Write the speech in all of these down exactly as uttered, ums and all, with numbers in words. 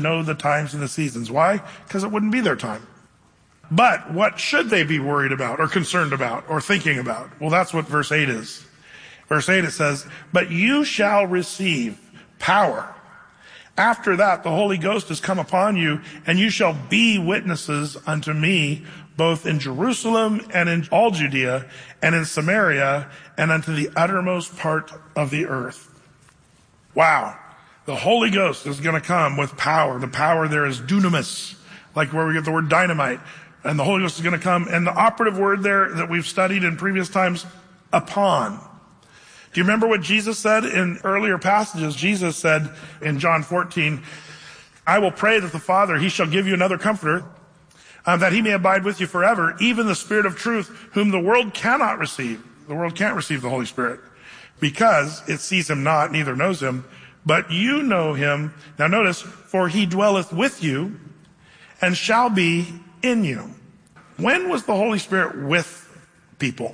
know the times and the seasons. Why? Because it wouldn't be their time. But what should they be worried about or concerned about or thinking about? Well, that's what verse eight is. Verse eight, it says, but you shall receive power. After that, the Holy Ghost has come upon you, and you shall be witnesses unto me, both in Jerusalem and in all Judea and in Samaria and unto the uttermost part of the earth. Wow. The Holy Ghost is going to come with power. The power there is dunamis, like where we get the word dynamite. And the Holy Ghost is going to come. And the operative word there that we've studied in previous times, upon. Do you remember what Jesus said in earlier passages? Jesus said in John fourteen, I will pray that the Father, he shall give you another comforter, um, that he may abide with you forever, even the Spirit of truth, whom the world cannot receive. The world can't receive the Holy Spirit because it sees him not, neither knows him, but you know him. Now notice, for he dwelleth with you and shall be in you. When was the Holy Spirit with people?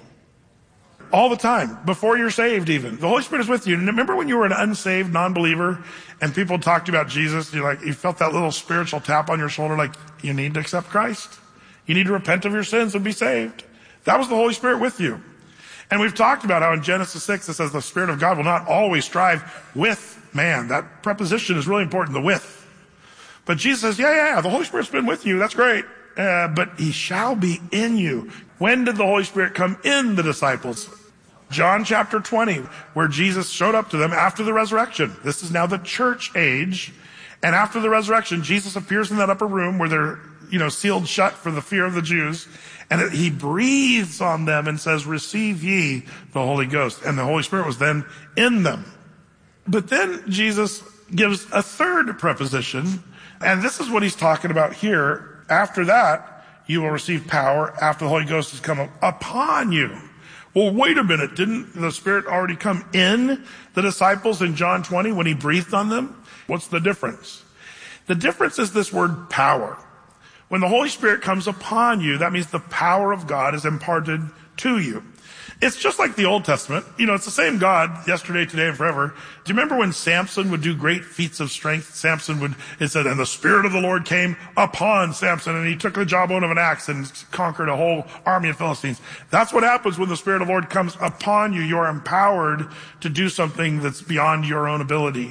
All the time, before you're saved even. The Holy Spirit is with you. Remember when you were an unsaved non-believer and people talked about Jesus, you like you felt that little spiritual tap on your shoulder like, you need to accept Christ. You need to repent of your sins and be saved. That was the Holy Spirit with you. And we've talked about how in Genesis six it says the Spirit of God will not always strive with man. That preposition is really important, the with. But Jesus says, yeah, yeah, yeah, the Holy Spirit's been with you. That's great. Uh, but he shall be in you. When did the Holy Spirit come in the disciples? John chapter twenty, where Jesus showed up to them after the resurrection. This is now the church age. And after the resurrection, Jesus appears in that upper room where they're, you know, sealed shut for the fear of the Jews. And it, he breathes on them and says, receive ye the Holy Ghost. And the Holy Spirit was then in them. But then Jesus gives a third preposition. And this is what he's talking about here. After that, you will receive power after the Holy Ghost has come upon you. Well, wait a minute. Didn't the Spirit already come in the disciples in John twenty when he breathed on them? What's the difference? The difference is this word power. When the Holy Spirit comes upon you, that means the power of God is imparted to you. It's just like the Old Testament. You know, it's the same God yesterday, today, and forever. Do you remember when Samson would do great feats of strength? Samson would, it said, and the Spirit of the Lord came upon Samson, and he took the jawbone of an axe and conquered a whole army of Philistines. That's what happens when the Spirit of the Lord comes upon you. You're empowered to do something that's beyond your own ability.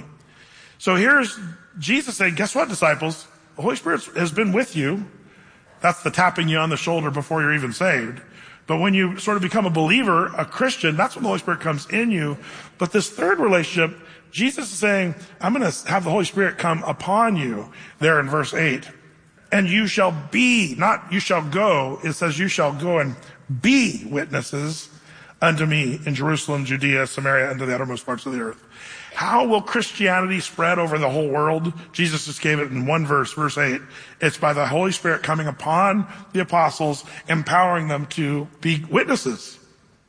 So here's Jesus saying, guess what, disciples? The Holy Spirit has been with you. That's the tapping you on the shoulder before you're even saved. But when you sort of become a believer, a Christian, that's when the Holy Spirit comes in you. But this third relationship, Jesus is saying, I'm going to have the Holy Spirit come upon you there in verse eight. And you shall be, not you shall go. It says you shall go and be witnesses unto me in Jerusalem, Judea, Samaria, and to the uttermost parts of the earth. How will Christianity spread over the whole world? Jesus just gave it in one verse, verse eight. It's by the Holy Spirit coming upon the apostles, empowering them to be witnesses.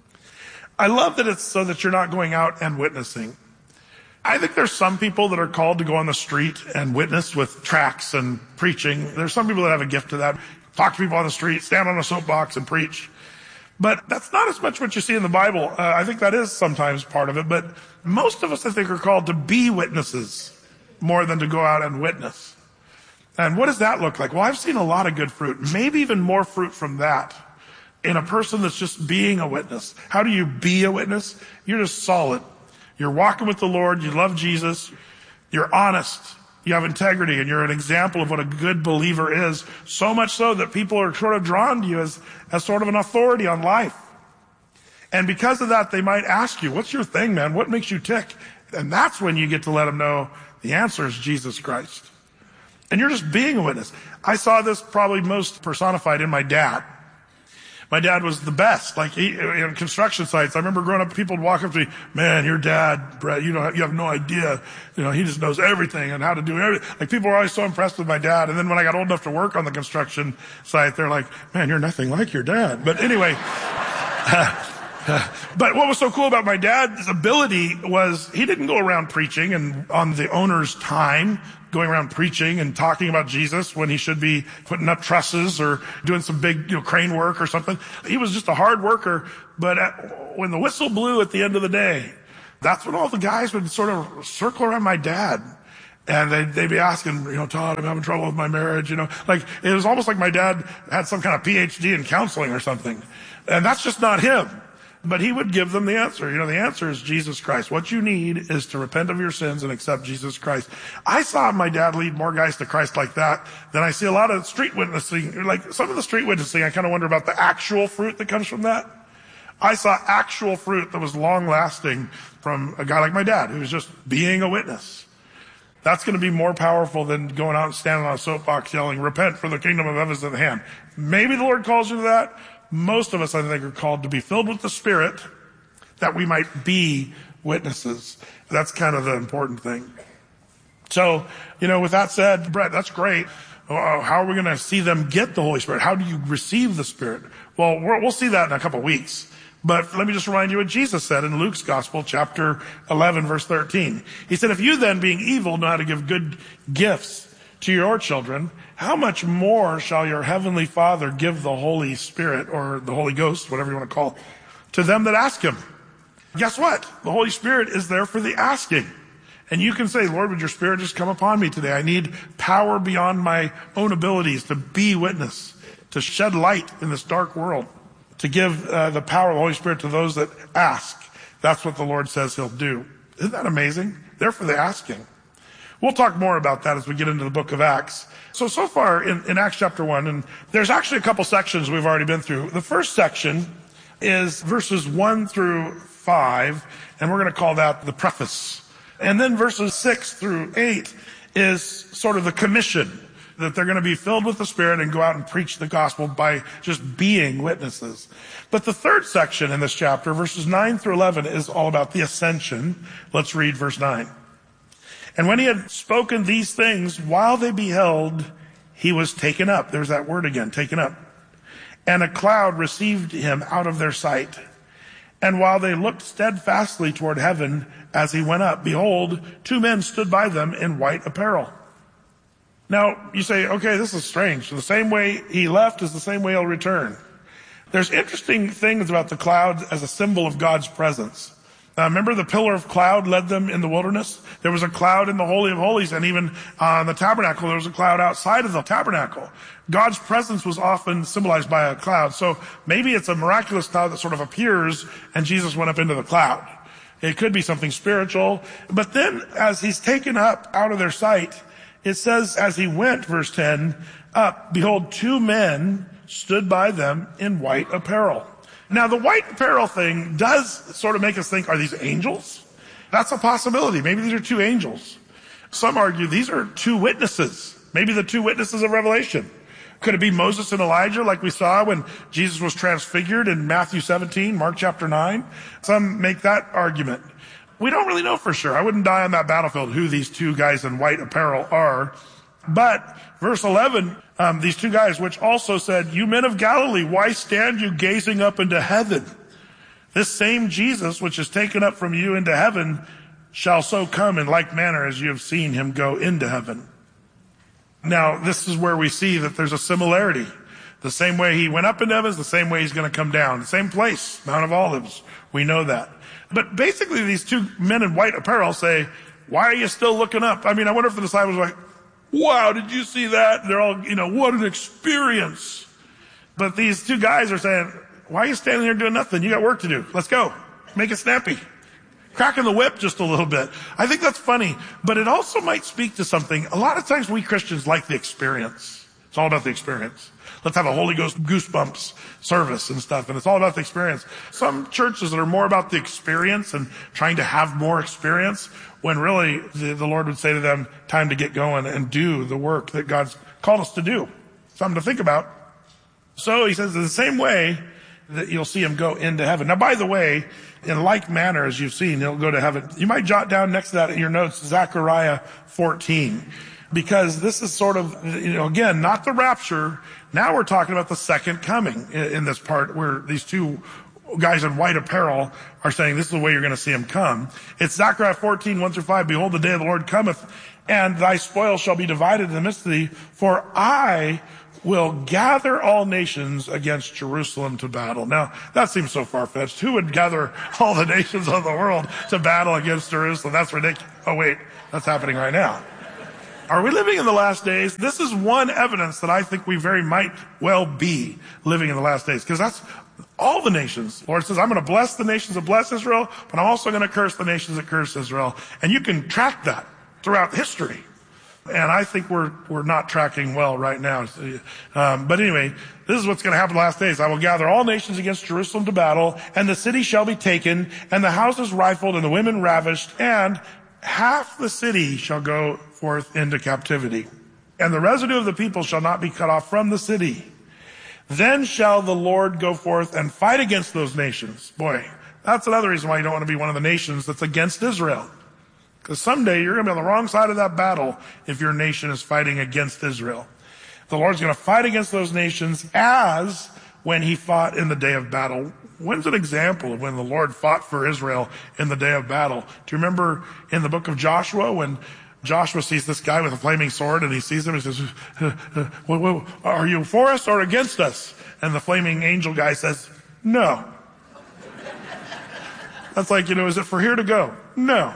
I love that it's so that you're not going out and witnessing. I think there's some people that are called to go on the street and witness with tracts and preaching. There's some people that have a gift to that. Talk to people on the street, stand on a soapbox and preach. But that's not as much what you see in the Bible. Uh, I think that is sometimes part of it. But most of us, I think, are called to be witnesses more than to go out and witness. And what does that look like? Well, I've seen a lot of good fruit, maybe even more fruit from that in a person that's just being a witness. How do you be a witness? You're just solid. You're walking with the Lord. You love Jesus. You're honest. You have integrity, and you're an example of what a good believer is, so much so that people are sort of drawn to you as, as sort of an authority on life. And because of that, they might ask you, what's your thing, man? What makes you tick? And that's when you get to let them know the answer is Jesus Christ. And you're just being a witness. I saw this probably most personified in my dad. My dad was the best, like he, in construction sites. I remember growing up, people would walk up to me, man, your dad, Brett, you know, you have no idea. You know, he just knows everything and how to do everything. Like people were always so impressed with my dad. And then when I got old enough to work on the construction site, they're like, man, you're nothing like your dad. But anyway, but what was so cool about my dad's ability was he didn't go around preaching and on the owner's time, going around preaching and talking about Jesus when he should be putting up trusses or doing some big, you know, crane work or something. He was just a hard worker. But at, when the whistle blew at the end of the day, that's when all the guys would sort of circle around my dad. And they'd, they'd be asking, you know, Todd, I'm having trouble with my marriage, you know. Like, it was almost like my dad had some kind of P H D in counseling or something. And that's just not him. But he would give them the answer. You know, the answer is Jesus Christ. What you need is to repent of your sins and accept Jesus Christ. I saw my dad lead more guys to Christ like that than I see a lot of street witnessing. Like, some of the street witnessing, I kind of wonder about the actual fruit that comes from that. I saw actual fruit that was long-lasting from a guy like my dad, who was just being a witness. That's going to be more powerful than going out and standing on a soapbox yelling, repent, for the kingdom of heaven is at hand. Maybe the Lord calls you to that. Most of us, I think, are called to be filled with the Spirit that we might be witnesses. That's kind of the important thing. So, you know, with that said, Brett, that's great. Uh, how are we going to see them get the Holy Spirit? How do you receive the Spirit? Well, we're, we'll see that in a couple of weeks. But let me just remind you what Jesus said in Luke's Gospel, chapter eleven, verse thirteen. He said, if you then, being evil, know how to give good gifts to your children, how much more shall your heavenly Father give the Holy Spirit, or the Holy Ghost, whatever you want to call it, to them that ask him? Guess what? The Holy Spirit is there for the asking. And you can say, Lord, would your Spirit just come upon me today? I need power beyond my own abilities to be witness, to shed light in this dark world, to give uh, the power of the Holy Spirit to those that ask. That's what the Lord says he'll do. Isn't that amazing? They're for the asking. We'll talk more about that as we get into the book of Acts. So, so far in, in Acts chapter one, and there's actually a couple sections we've already been through. The first section is verses one through five, and we're going to call that the preface. And then verses six through eight is sort of the commission, that they're going to be filled with the Spirit and go out and preach the gospel by just being witnesses. But the third section in this chapter, verses nine through eleven, is all about the ascension. Let's read verse nine. And when he had spoken these things, while they beheld, he was taken up. There's that word again, taken up. And a cloud received him out of their sight. And while they looked steadfastly toward heaven as he went up, behold, two men stood by them in white apparel. Now, you say, okay, this is strange. The same way he left is the same way he'll return. There's interesting things about the cloud as a symbol of God's presence. Now, remember the pillar of cloud led them in the wilderness? There was a cloud in the Holy of Holies, and even on the tabernacle, there was a cloud outside of the tabernacle. God's presence was often symbolized by a cloud. So maybe it's a miraculous cloud that sort of appears, and Jesus went up into the cloud. It could be something spiritual. But then, as he's taken up out of their sight, it says, as he went, verse ten, up, behold, two men stood by them in white apparel. Now, the white apparel thing does sort of make us think, are these angels? That's a possibility. Maybe these are two angels. Some argue these are two witnesses. Maybe the two witnesses of Revelation. Could it be Moses and Elijah, like we saw when Jesus was transfigured in Matthew seventeen, Mark chapter nine? Some make that argument. We don't really know for sure. I wouldn't die on that battlefield who these two guys in white apparel are. But verse eleven, um, these two guys, which also said, you men of Galilee, why stand you gazing up into heaven? This same Jesus, which is taken up from you into heaven, shall so come in like manner as you have seen him go into heaven. Now, this is where we see that there's a similarity. The same way he went up into heaven is the same way he's going to come down. The same place, Mount of Olives. We know that. But basically, these two men in white apparel say, why are you still looking up? I mean, I wonder if the disciples were like, wow, did you see that? And they're all, you know, what an experience. But these two guys are saying, why are you standing there doing nothing? You got work to do. Let's go. Make it snappy. Cracking the whip just a little bit. I think that's funny, but it also might speak to something. A lot of times we Christians like the experience. It's all about the experience. Let's have a Holy Ghost goosebumps service and stuff, and it's all about the experience. Some churches that are more about the experience and trying to have more experience, when really the, the Lord would say to them, time to get going and do the work that God's called us to do. Something to think about. So he says, in the same way that you'll see him go into heaven. Now, by the way, in like manner as you've seen, he'll go to heaven. You might jot down next to that in your notes, Zechariah fourteen, because this is sort of, you know, again, not the rapture. Now we're talking about the second coming in, in this part where these two guys in white apparel are saying this is the way you're going to see him come. It's Zechariah fourteen, one through five. Behold, the day of the Lord cometh, and thy spoil shall be divided in the midst of thee, for I will gather all nations against Jerusalem to battle. Now, that seems so far-fetched. Who would gather all the nations of the world to battle against Jerusalem? That's ridiculous. Oh, wait, that's happening right now. Are we living in the last days? This is one evidence that I think we very might well be living in the last days, because that's all the nations. The Lord says, I'm going to bless the nations that bless Israel, but I'm also going to curse the nations that curse Israel. And you can track that throughout history. And I think we're we're not tracking well right now. Um, but anyway, this is what's going to happen in the last days. I will gather all nations against Jerusalem to battle, and the city shall be taken, and the houses rifled, and the women ravished, and half the city shall go forth into captivity. And the residue of the people shall not be cut off from the city. Then shall the Lord go forth and fight against those nations. Boy, that's another reason why you don't want to be one of the nations that's against Israel. Because someday you're going to be on the wrong side of that battle if your nation is fighting against Israel. The Lord's going to fight against those nations as when he fought in the day of battle. When's an example of when the Lord fought for Israel in the day of battle? Do you remember in the book of Joshua when Joshua sees this guy with a flaming sword, and he sees him and he says, well, well, are you for us or against us? And the flaming angel guy says, no. That's like, you know, is it for here to go? No.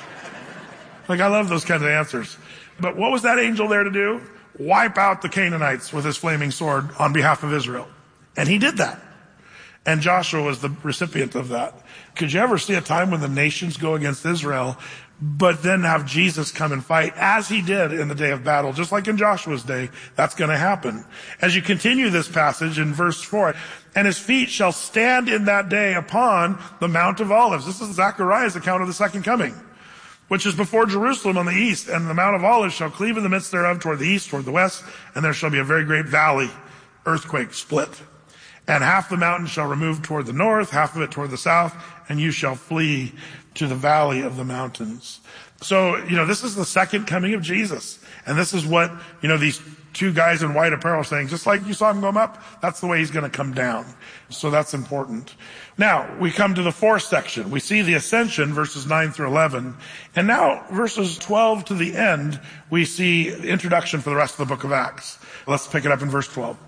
Like, I love those kinds of answers. But what was that angel there to do? Wipe out the Canaanites with his flaming sword on behalf of Israel. And he did that. And Joshua was the recipient of that. Could you ever see a time when the nations go against Israel, but then have Jesus come and fight as he did in the day of battle, just like in Joshua's day? That's going to happen. As you continue this passage in verse four, and his feet shall stand in that day upon the Mount of Olives. This is Zechariah's account of the second coming, which is before Jerusalem on the east, and the Mount of Olives shall cleave in the midst thereof toward the east, toward the west, and there shall be a very great valley, earthquake, split. And half the mountain shall remove toward the north, half of it toward the south, and you shall flee to the valley of the mountains. So, you know, this is the second coming of Jesus. And this is what, you know, these two guys in white apparel are saying, just like you saw him go up, that's the way he's going to come down. So that's important. Now, we come to the fourth section. We see the ascension, verses nine through eleven. And now, verses twelve to the end, we see the introduction for the rest of the book of Acts. Let's pick it up in verse twelve.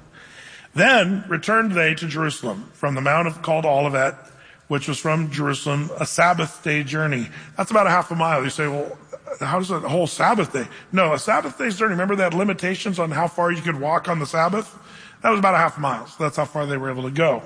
Then returned they to Jerusalem from the Mount of called Olivet, which was from Jerusalem a Sabbath day journey. That's about a half a mile. You say, well, how does a whole Sabbath day? No, a Sabbath day's journey. Remember they had limitations on how far you could walk on the Sabbath? That was about a half a mile. So that's how far they were able to go.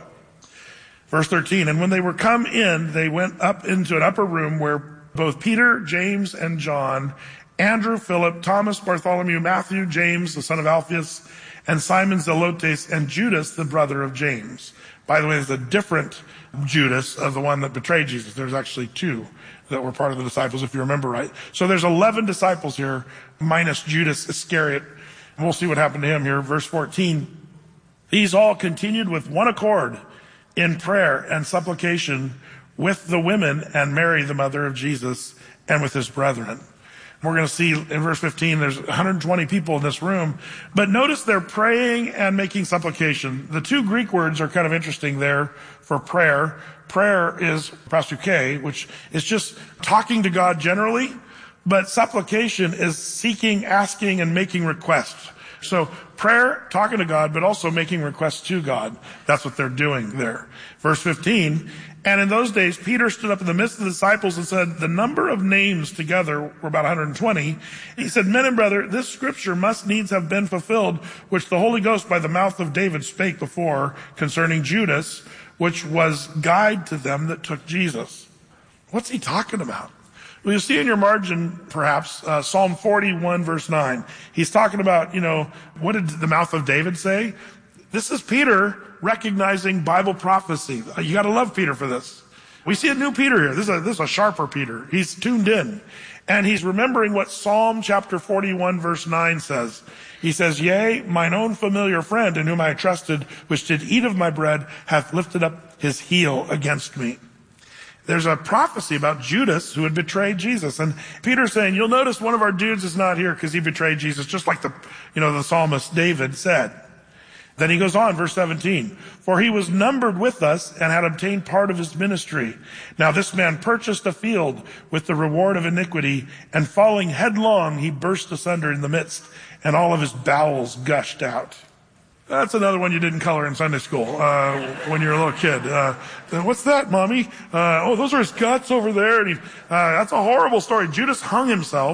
Verse thirteen, and when they were come in, they went up into an upper room where both Peter, James, and John, Andrew, Philip, Thomas, Bartholomew, Matthew, James, the son of Alphaeus, and Simon Zelotes, and Judas, the brother of James. By the way, there's a different Judas of the one that betrayed Jesus. There's actually two that were part of the disciples, if you remember right. So there's eleven disciples here, minus Judas Iscariot. And we'll see what happened to him here. Verse fourteen. These all continued with one accord in prayer and supplication with the women and Mary, the mother of Jesus, and with his brethren. We're going to see in verse fifteen, there's one hundred twenty people in this room. But notice they're praying and making supplication. The two Greek words are kind of interesting there for prayer. Prayer is prasuke, which is just talking to God generally. But supplication is seeking, asking, and making requests. So prayer, talking to God, but also making requests to God. That's what they're doing there. Verse fifteen, and in those days, Peter stood up in the midst of the disciples and said, the number of names together were about one hundred twenty. He said, men and brother, this scripture must needs have been fulfilled, which the Holy Ghost by the mouth of David spake before concerning Judas, which was guide to them that took Jesus. What's he talking about? Well, you'll see in your margin, perhaps, uh, Psalm forty-one, verse nine. He's talking about, you know, what did the mouth of David say? This is Peter recognizing Bible prophecy. You got to love Peter for this. We see a new Peter here. This is a, this is a sharper Peter. He's tuned in. And he's remembering what Psalm chapter forty-one, verse nine says. He says, yea, mine own familiar friend in whom I trusted, which did eat of my bread, hath lifted up his heel against me. There's a prophecy about Judas who had betrayed Jesus. And Peter's saying, you'll notice one of our dudes is not here because he betrayed Jesus, just like the, you know, the psalmist David said. Then he goes on, verse seventeen, for he was numbered with us and had obtained part of his ministry. Now this man purchased a field with the reward of iniquity, and falling headlong, he burst asunder in the midst, and all of his bowels gushed out. That's another one you didn't color in Sunday school uh, when you were a little kid. Uh, what's that, Mommy? Uh, oh, those are his guts over there. And he, uh, that's a horrible story. Judas hung himself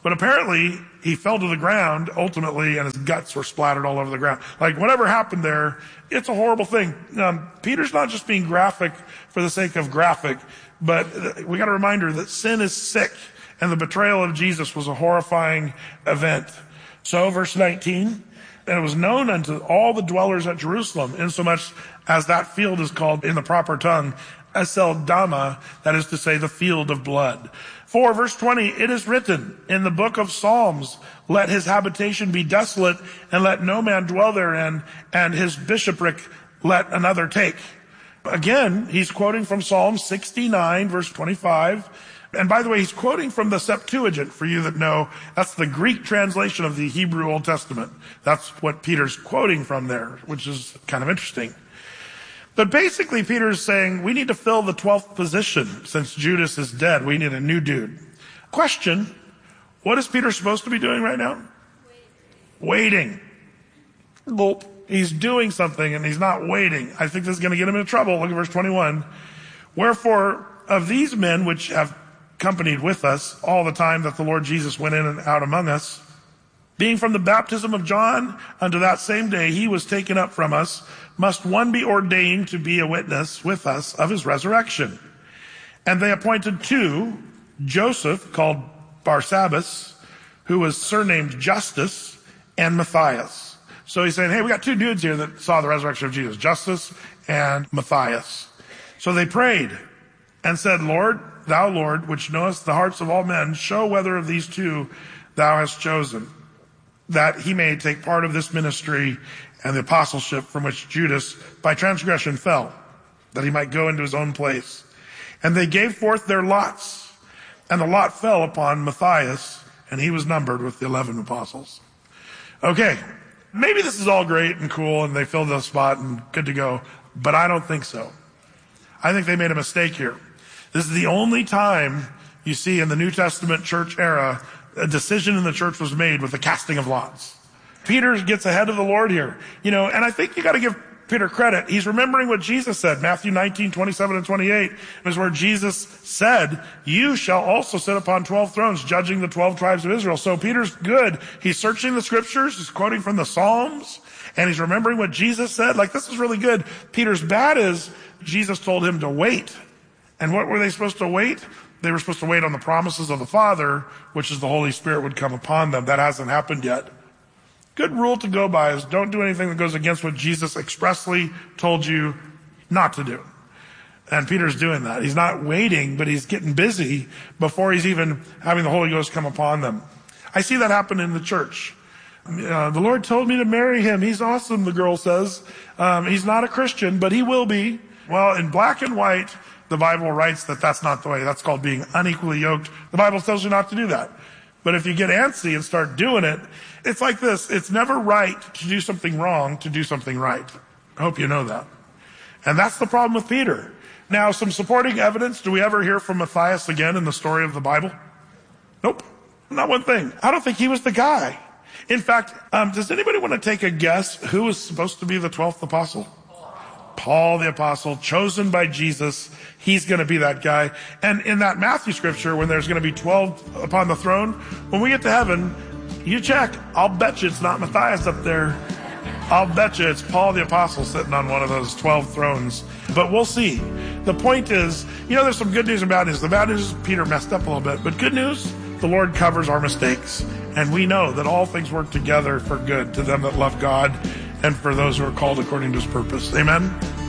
But apparently he fell to the ground ultimately, and his guts were splattered all over the ground. Like whatever happened there, it's a horrible thing. Um, Peter's not just being graphic for the sake of graphic, but we got a reminder that sin is sick, and the betrayal of Jesus was a horrifying event. So verse nineteen, and it was known unto all the dwellers at Jerusalem, insomuch as that field is called in the proper tongue Aceldama, that is to say, the field of blood. For verse twenty, it is written in the book of Psalms, let his habitation be desolate, and let no man dwell therein, and his bishopric let another take. Again, he's quoting from Psalm sixty-nine, verse twenty-five. And by the way, he's quoting from the Septuagint, for you that know. That's the Greek translation of the Hebrew Old Testament. That's what Peter's quoting from there, which is kind of interesting. But basically, Peter's saying, we need to fill the twelfth position. Since Judas is dead, we need a new dude. Question, what is Peter supposed to be doing right now? Waiting. Well, he's doing something and he's not waiting. I think this is going to get him into trouble. Look at verse twenty-one. Wherefore, of these men which have accompanied with us all the time that the Lord Jesus went in and out among us, being from the baptism of John unto that same day he was taken up from us, must one be ordained to be a witness with us of his resurrection. And they appointed two, Joseph, called Barsabbas, who was surnamed Justus, and Matthias. So he's saying, hey, we got two dudes here that saw the resurrection of Jesus, Justus and Matthias. So they prayed and said, Lord, thou Lord, which knowest the hearts of all men, show whether of these two thou hast chosen, that he may take part of this ministry and the apostleship from which Judas by transgression fell, that he might go into his own place. And they gave forth their lots, and the lot fell upon Matthias, and he was numbered with the eleven apostles. Okay, maybe this is all great and cool, and they filled the spot and good to go, but I don't think so. I think they made a mistake here. This is the only time you see in the New Testament church era a decision in the church was made with the casting of lots. Peter gets ahead of the Lord here. You know, and I think you got to give Peter credit. He's remembering what Jesus said. Matthew nineteen, twenty-seven and twenty-eight is where Jesus said, you shall also sit upon twelve thrones, judging the twelve tribes of Israel. So Peter's good. He's searching the scriptures. He's quoting from the Psalms. And he's remembering what Jesus said. Like, this is really good. Peter's bad is Jesus told him to wait. And what were they supposed to wait? They were supposed to wait on the promises of the Father, which is the Holy Spirit would come upon them. That hasn't happened yet. Good rule to go by is don't do anything that goes against what Jesus expressly told you not to do. And Peter's doing that. He's not waiting, but he's getting busy before he's even having the Holy Ghost come upon them. I see that happen in the church. Uh, the Lord told me to marry him. He's awesome, the girl says. Um, he's not a Christian, but he will be. Well, in black and white, the Bible writes that that's not the way. That's called being unequally yoked. The Bible tells you not to do that. But if you get antsy and start doing it, it's like this. It's never right to do something wrong to do something right. I hope you know that. And that's the problem with Peter. Now, some supporting evidence. Do we ever hear from Matthias again in the story of the Bible? Nope. Not one thing. I don't think he was the guy. In fact, um, does anybody want to take a guess who was supposed to be the twelfth apostle? Paul the apostle, chosen by Jesus. He's going to be that guy. And in that Matthew scripture, when there's going to be twelve upon the throne, when we get to heaven, you check. I'll bet you it's not Matthias up there. I'll bet you it's Paul the apostle sitting on one of those twelve thrones. But we'll see. The point is, you know, there's some good news and bad news. The bad news is Peter messed up a little bit. But good news, the Lord covers our mistakes. And we know that all things work together for good to them that love God and for those who are called according to his purpose. Amen?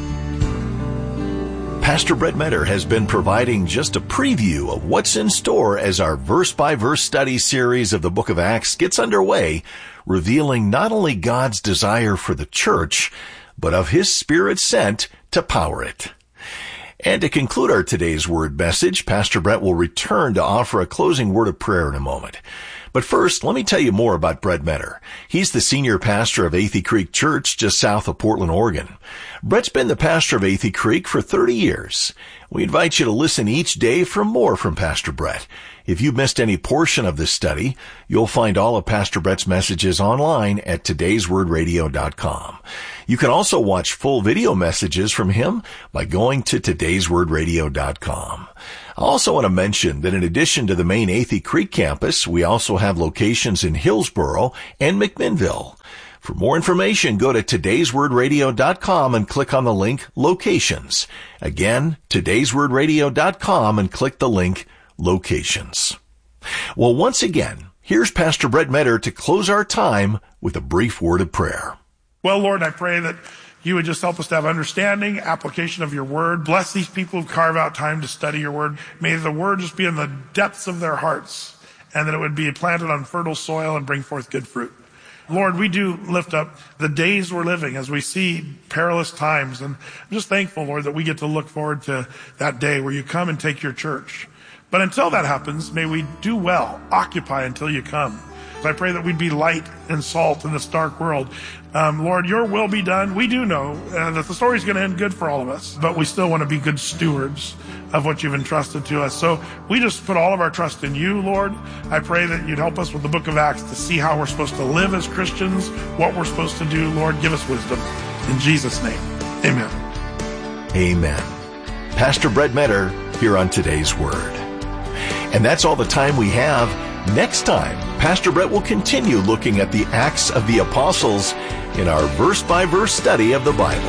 Pastor Brett Metter has been providing just a preview of what's in store as our verse-by-verse study series of the book of Acts gets underway, revealing not only God's desire for the church, but of his Spirit sent to power it. And to conclude our today's word message, Pastor Brett will return to offer a closing word of prayer in a moment. But first, let me tell you more about Brett Metter. He's the senior pastor of Athey Creek Church just south of Portland, Oregon. Brett's been the pastor of Athey Creek for thirty years. We invite you to listen each day for more from Pastor Brett. If you missed any portion of this study, you'll find all of Pastor Brett's messages online at todays word radio dot com. You can also watch full video messages from him by going to todays word radio dot com. I also want to mention that in addition to the main Athey Creek campus, we also have locations in Hillsboro and McMinnville. For more information, go to todays word radio dot com and click on the link Locations. Again, todays word radio dot com and click the link Locations. Well, once again, here's Pastor Brett Metter to close our time with a brief word of prayer. Well, Lord, I pray that you would just help us to have understanding, application of your word. Bless these people who carve out time to study your word. May the word just be in the depths of their hearts, and that it would be planted on fertile soil and bring forth good fruit. Lord, we do lift up the days we're living as we see perilous times. And I'm just thankful, Lord, that we get to look forward to that day where you come and take your church. But until that happens, may we do well, occupy until you come. I pray that we'd be light and salt in this dark world. Um, Lord, your will be done. We do know uh, that the story's going to end good for all of us, but we still want to be good stewards of what you've entrusted to us. So we just put all of our trust in you, Lord. I pray that you'd help us with the book of Acts to see how we're supposed to live as Christians, what we're supposed to do. Lord, give us wisdom. In Jesus' name, amen. Amen. Pastor Brett Metter here on Today's Word. And that's all the time we have. Next time, Pastor Brett will continue looking at the Acts of the Apostles in our verse-by-verse study of the Bible.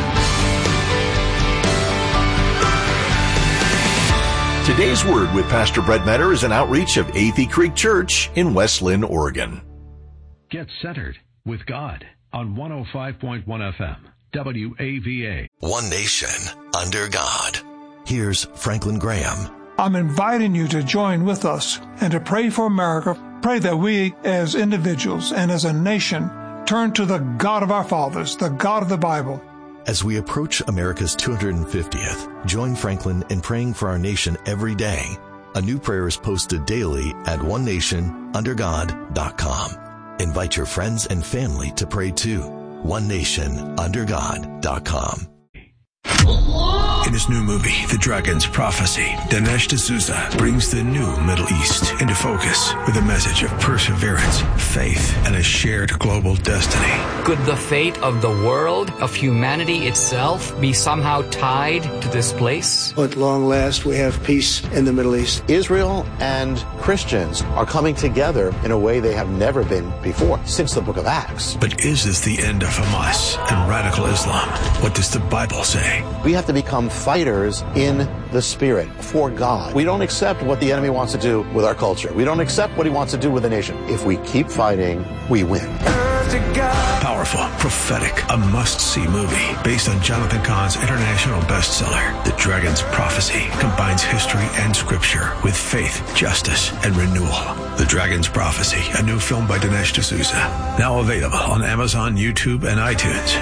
Today's Word with Pastor Brett Metter is an outreach of Athey Creek Church in West Lynn, Oregon. Get centered with God on one oh five point one F M, W A V A. One nation under God. Here's Franklin Graham. I'm inviting you to join with us and to pray for America. Pray that we as individuals and as a nation turn to the God of our fathers, the God of the Bible. As we approach America's two hundred fiftieth, join Franklin in praying for our nation every day. A new prayer is posted daily at one nation under god dot com. Invite your friends and family to pray too. one nation under god dot com. In his new movie, The Dragon's Prophecy, Dinesh D'Souza brings the new Middle East into focus with a message of perseverance, faith, and a shared global destiny. Could the fate of the world, of humanity itself, be somehow tied to this place? At long last, we have peace in the Middle East. Israel and Christians are coming together in a way they have never been before, since the book of Acts. But is this the end of Hamas and radical Islam? What does the Bible say? We have to become fighters in the Spirit for God. We don't accept what the enemy wants to do with our culture. We don't accept what he wants to do with the nation. If we keep fighting, we win. Powerful, prophetic, a must-see movie based on Jonathan Cahn's international bestseller. The Dragon's Prophecy combines history and scripture with faith, justice, and renewal. The Dragon's Prophecy, a new film by Dinesh D'Souza. Now available on Amazon, YouTube, and iTunes.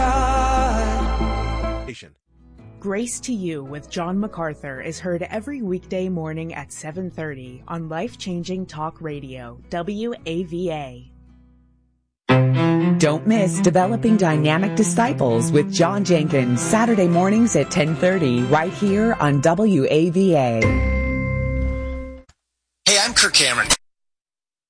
Grace to You with John MacArthur is heard every weekday morning at seven thirty on Life-Changing Talk Radio, W A V A. Don't miss Developing Dynamic Disciples with John Jenkins, Saturday mornings at ten thirty, right here on W A V A. Hey, I'm Kirk Cameron.